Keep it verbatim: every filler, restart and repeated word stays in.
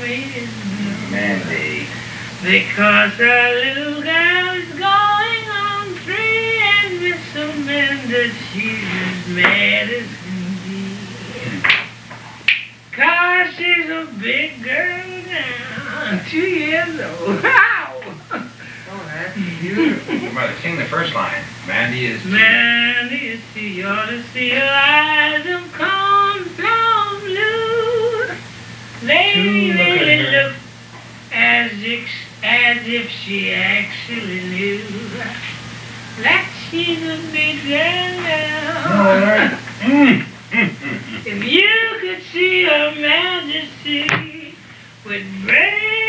is blue. Mandy. Because our little girl is going on three, and Miss Amanda, she's as mad as can be. Cause she's a big girl now, two years old. Wow! Oh, that's beautiful. Mother, sing the first line. Mandy is... Mandy is too, you ought to see her eyes of cornflower blue. They Look at really her. look as if, as if she actually knew that she's a big girl now. Mm, mm, mm, mm. If you could see her majesty with brave